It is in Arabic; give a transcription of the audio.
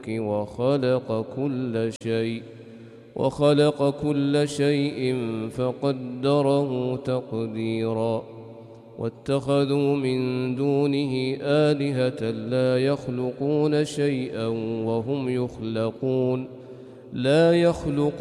وخلق كل شيء فقدره تقديرا واتخذوا من دونه آلهة لا يخلقون شيئا وهم يخلقون